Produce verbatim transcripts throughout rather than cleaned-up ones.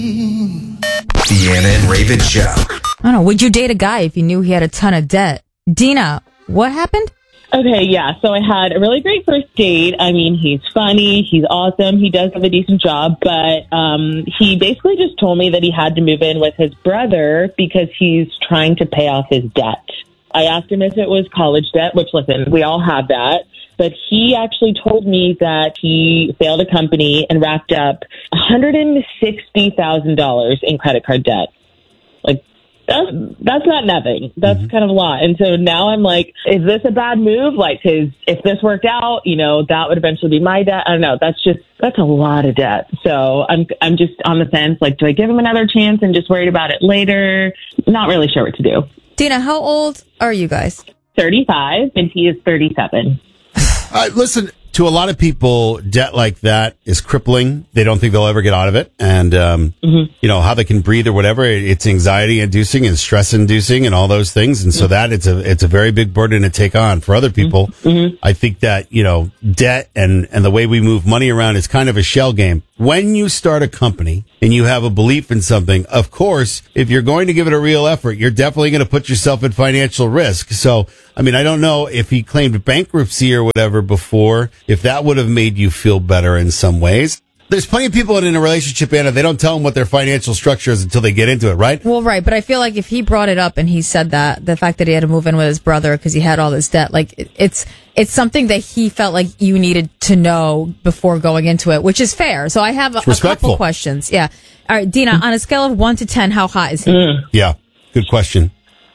Deanna and Raven Show. I don't know. Would you date a guy if you knew he had a ton of debt? Dina, what happened? Okay, yeah. So I had a really great first date. I mean, he's funny. He's awesome. He does have a decent job. But um, he basically just told me that he had to move in with his brother because he's trying to pay off his debt. I asked him if it was college debt, which, listen, we all have that. But he actually told me that he failed a company and racked up one hundred sixty thousand dollars in credit card debt. Like, that's, that's not nothing. That's mm-hmm. kind of a lot. And so now I'm like, is this a bad move? Like, cause if this worked out, you know, that would eventually be my debt. I don't know. That's just, that's a lot of debt. So I'm, I'm just on the fence. Like, do I give him another chance and just worried about it later? Not really sure what to do. Dina, how old are you guys? thirty-five, and he is thirty-seven. Uh, listen, to a lot of people, debt like that is crippling. They don't think they'll ever get out of it. And, um, mm-hmm. you know, how they can breathe or whatever, it's anxiety inducing and stress inducing and all those things. And so mm-hmm. that it's a, it's a very big burden to take on for other people. Mm-hmm. I think that, you know, debt and, and the way we move money around is kind of a shell game. When you start a company and you have a belief in something, of course, if you're going to give it a real effort, you're definitely going to put yourself at financial risk. So, I mean, I don't know if he claimed bankruptcy or whatever before, if that would have made you feel better in some ways. There's plenty of people in a relationship, Anna, they don't tell them what their financial structure is until they get into it, right? Well, right. But I feel like if he brought it up and he said that, the fact that he had to move in with his brother because he had all this debt, like it, it's it's something that he felt like you needed to know before going into it, which is fair. So I have a, a couple questions. Yeah. All right, Dina, on a scale of one to ten, how hot is he? Mm. Yeah. Good question.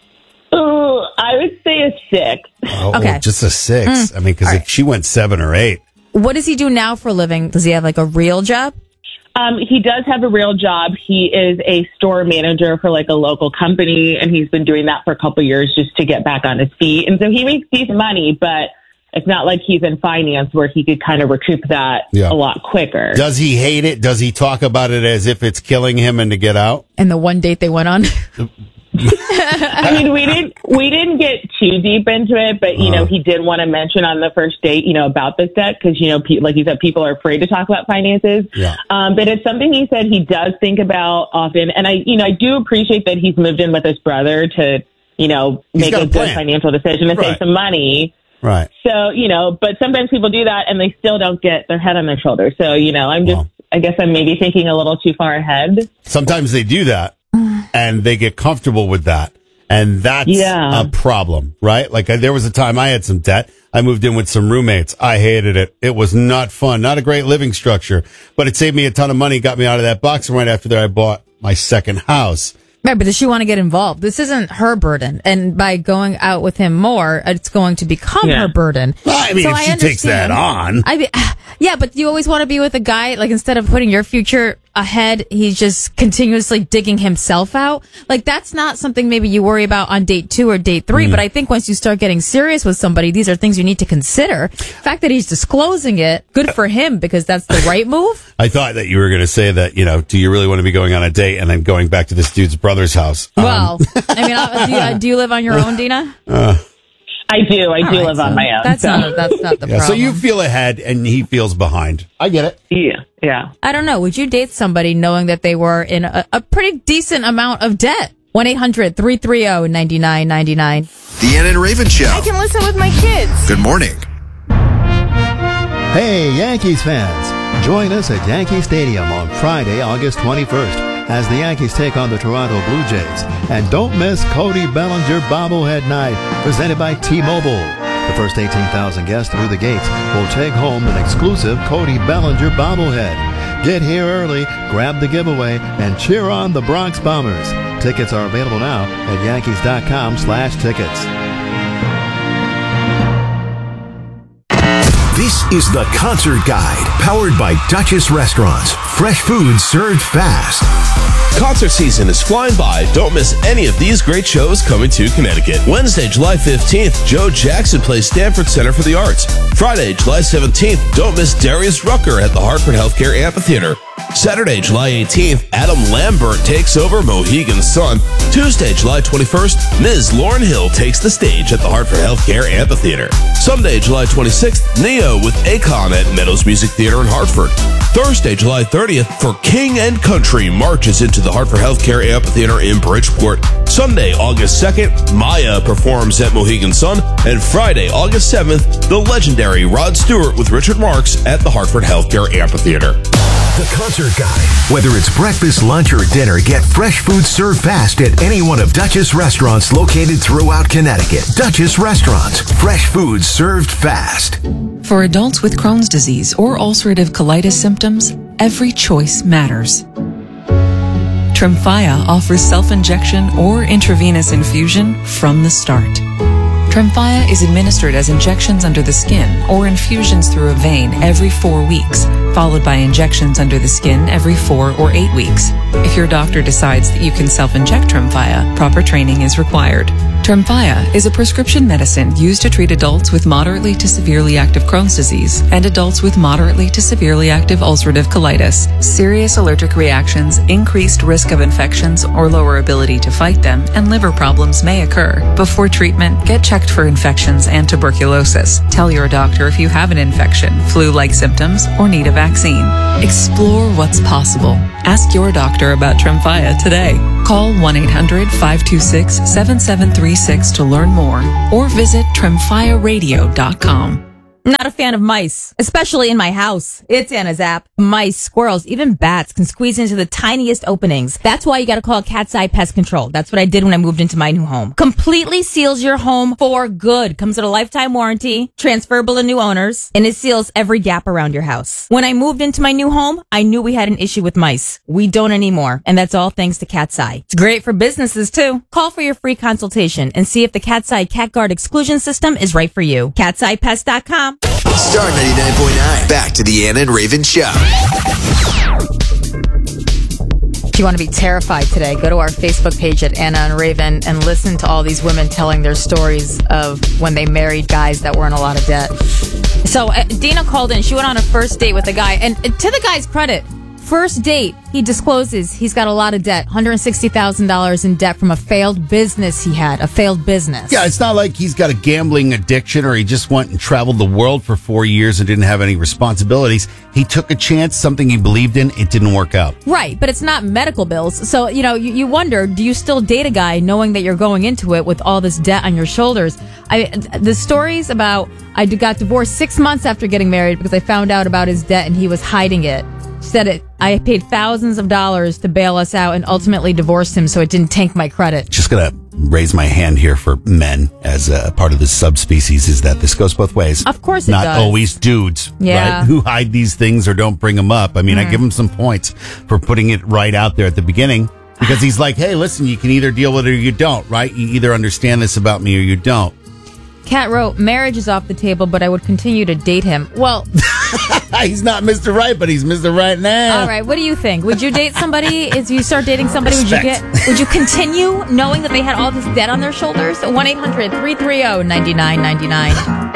Oh, I would say a six. Oh, okay. Just a six. Mm. I mean, because if right. she went seven or eight. What does he do now for a living? Does he have like a real job? Um, he does have a real job. He is a store manager for like a local company, and he's been doing that for a couple of years just to get back on his feet. And so he makes decent money, but it's not like he's in finance where he could kind of recoup that yeah. a lot quicker. Does he hate it? Does he talk about it as if it's killing him and to get out? And the one date they went on? I mean, we didn't we didn't get too deep into it, but you uh, know, he did want to mention on the first date, you know, about this debt because you know, pe- like you said, people are afraid to talk about finances. Yeah. Um, but it's something he said he does think about often, and I, you know, I do appreciate that he's moved in with his brother to, you know, make a, a good financial decision and right. save some money. Right. So you know, but sometimes people do that and they still don't get their head on their shoulders. So you know, I'm just, well, I guess I'm maybe thinking a little too far ahead. Sometimes they do that. And they get comfortable with that. And that's yeah. a problem, right? Like I, there was a time I had some debt. I moved in with some roommates. I hated it. It was not fun, not a great living structure, but it saved me a ton of money, got me out of that box. And right after that, I bought my second house. Right, but does she want to get involved? This isn't her burden. And by going out with him more, it's going to become yeah. her burden. Well, I mean, so if I she takes that on. I mean, yeah, but you always want to be with a guy, like instead of putting your future ahead, he's just continuously digging himself out. Like that's not something maybe you worry about on date two or date three, mm. but I think once you start getting serious with somebody, these are things you need to consider. The fact that he's disclosing it, good for him because that's the right move. I thought that you were going to say that, you know, do you really want to be going on a date and then going back to this dude's brother's house? Well, um. I mean, uh, do, you, uh, do you live on your own, Dina? Uh. I do. I All do right, live so on my own. That's so. not. That's not the yeah, problem. So you feel ahead, and he feels behind. I get it. Yeah. Yeah. I don't know. Would you date somebody knowing that they were in a, a pretty decent amount of debt? one eight hundred three three zero nine nine nine nine. Deanna and Raven Show. I can listen with my kids. Good morning. Hey, Yankees fans! Join us at Yankee Stadium on Friday, August twenty-first. As the Yankees take on the Toronto Blue Jays. And don't miss Cody Bellinger Bobblehead Night, presented by T-Mobile. The first eighteen thousand guests through the gates will take home an exclusive Cody Bellinger Bobblehead. Get here early, grab the giveaway, and cheer on the Bronx Bombers. Tickets are available now at yankees.com slash tickets. This is the Concert Guide, powered by Duchess Restaurants. Fresh food served fast. Concert season is flying by. Don't miss any of these great shows coming to Connecticut. Wednesday, July fifteenth, Joe Jackson plays Stanford Center for the Arts. Friday, July seventeenth, don't miss Darius Rucker at the Hartford Healthcare Amphitheater. Saturday, July eighteenth, Adam Lambert takes over Mohegan Sun. Tuesday, July twenty-first, Miz Lauryn Hill takes the stage at the Hartford Healthcare Amphitheater. Sunday, July twenty-sixth, Neo with Akon at Meadows Music Theater in Hartford. Thursday, July thirtieth, For King and Country marches into the Hartford Healthcare Amphitheater in Bridgeport. Sunday, August second, Maya performs at Mohegan Sun. And Friday, August seventh, the legendary Rod Stewart with Richard Marx at the Hartford Healthcare Amphitheater. The Concert Guide. Whether it's breakfast, lunch, or dinner, get fresh food served fast at any one of Duchess restaurants located throughout Connecticut. Duchess Restaurants. Fresh food served fast. For adults with Crohn's disease or ulcerative colitis symptoms, every choice matters. Tremfya offers self-injection or intravenous infusion from the start. Tremfya is administered as injections under the skin or infusions through a vein every four weeks, followed by injections under the skin every four or eight weeks. If your doctor decides that you can self-inject Tremfya, proper training is required. Tremfya is a prescription medicine used to treat adults with moderately to severely active Crohn's disease and adults with moderately to severely active ulcerative colitis. Serious allergic reactions, increased risk of infections or lower ability to fight them, and liver problems may occur. Before treatment, get checked for infections and tuberculosis. Tell your doctor if you have an infection, flu-like symptoms, or need a vaccine. Explore what's possible. Ask your doctor about Tremfya today. Call one eight hundred five two six seven seven three six to learn more or visit tremfya radio dot com. Not a fan of mice, especially in my house. It's Anna's app. Mice, squirrels, even bats can squeeze into the tiniest openings. That's why you gotta call Cat's Eye Pest Control. That's what I did when I moved into my new home. Completely seals your home for good. Comes with a lifetime warranty, transferable to new owners, and it seals every gap around your house. When I moved into my new home, I knew we had an issue with mice. We don't anymore, and that's all thanks to Cat's Eye. It's great for businesses too. Call for your free consultation and see if the Cat's Eye Cat Guard exclusion system is right for you. cats eye pest dot com. Star ninety-nine point nine. Back to the Anna and Raven Show. If you want to be terrified today, go to our Facebook page at Anna and Raven and listen to all these women telling their stories of when they married guys that were in a lot of debt. So uh, Dina called in. She went on a first date with a guy. And uh, to the guy's credit, first date, he discloses he's got a lot of debt, one hundred sixty thousand dollars in debt from a failed business he had, a failed business. Yeah, it's not like he's got a gambling addiction or he just went and traveled the world for four years and didn't have any responsibilities. He took a chance, something he believed in, it didn't work out. Right, but it's not medical bills. So, you know, you, you wonder, do you still date a guy knowing that you're going into it with all this debt on your shoulders? I The stories about, I got divorced six months after getting married because I found out about his debt and he was hiding it. Said it. I paid thousands of dollars to bail us out and ultimately divorced him so it didn't tank my credit. Just gonna raise my hand here for men as a part of this subspecies is that this goes both ways. Of course it Not does. always dudes, Yeah. right? Who hide these things or don't bring them up. I mean, mm. I give him some points for putting it right out there at the beginning because he's like, hey, listen, you can either deal with it or you don't, right? You either understand this about me or you don't. Kat wrote, marriage is off the table, but I would continue to date him. Well, he's not Mister Right, but he's Mister Right now. All right, what do you think? Would you date somebody? If you start dating somebody, would you get? Would you continue knowing that they had all this debt on their shoulders? one eight hundred three three zero nine nine nine nine